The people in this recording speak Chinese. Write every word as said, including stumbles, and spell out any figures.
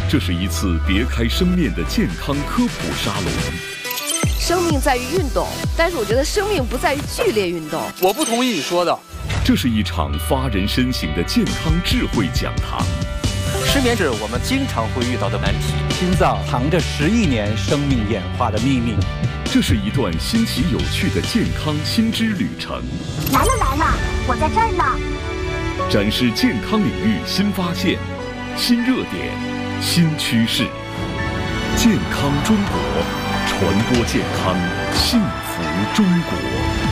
这是一次别开生面的健康科普沙龙。 生命在于运动，但是我觉得生命不在于剧烈运动。 我不同意你说的。 这是一场发人深省的健康智慧讲堂。 失眠是我们经常会遇到的难题。 心脏藏着十亿年生命演化的秘密。 这是一段新奇有趣的健康新知旅程。 来了来了，我在这儿呢。 展示健康领域新发现、新热点、新趋势。健康中国，传播健康，幸福中国。